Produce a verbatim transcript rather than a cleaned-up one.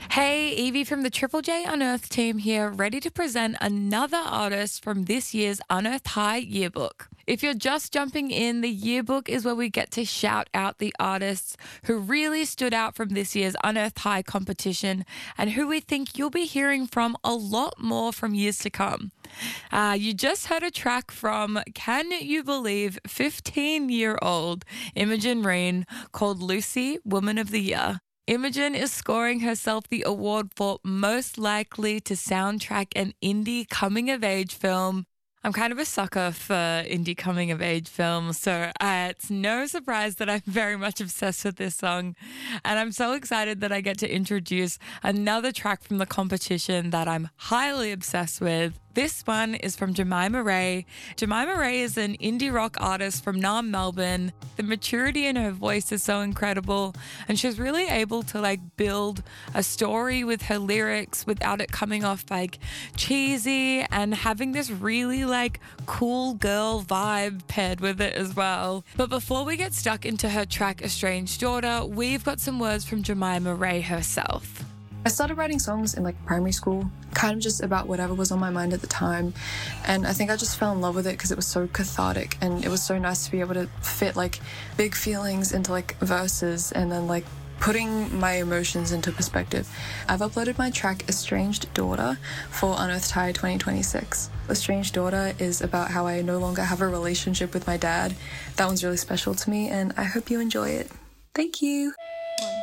Hey, Evie from the Triple J Unearthed team here, ready to present another artist from this year's Unearthed High yearbook. If you're just jumping in, the yearbook is where we get to shout out the artists who really stood out from this year's Unearthed High competition and who we think you'll be hearing from a lot more from years to come. Uh, you just heard a track from, can you believe, fifteen-year-old Imogen Reen called Lucy, Woman of the Year. Imogen is scoring herself the award for most likely to soundtrack an indie coming-of-age film. I'm kind of a sucker for indie coming-of-age films, so uh, it's no surprise that I'm very much obsessed with this song. And I'm so excited that I get to introduce another track from the competition that I'm highly obsessed with. This one is from Jemima Ray. Jemima Ray is an indie rock artist from Naarm, Melbourne. The maturity in her voice is so incredible, and she's really able to like build a story with her lyrics without it coming off like cheesy and having this really like cool girl vibe paired with it as well. But before we get stuck into her track Estranged Daughter, we've got some words from Jemima Ray herself. I started writing songs in like primary school, kind of just about whatever was on my mind at the time, and I think I just fell in love with it because it was so cathartic and it was so nice to be able to fit like big feelings into like verses and then like putting my emotions into perspective. I've uploaded my track Estranged Daughter for Unearthed High twenty twenty-six. Estranged Daughter is about how I no longer have a relationship with my dad. That one's really special to me and I hope you enjoy it. Thank you.